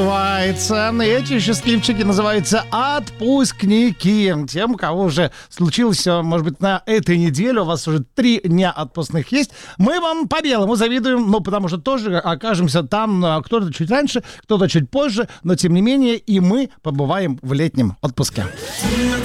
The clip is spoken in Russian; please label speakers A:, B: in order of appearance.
A: Эти счастливчики называются отпускники. Тем, у кого уже случилось, может быть, на этой неделе, у вас уже 3 дня отпускных есть, мы вам по-белому завидуем, ну, потому что тоже окажемся там, кто-то чуть раньше, кто-то чуть позже, но, тем не менее, и мы побываем в летнем отпуске.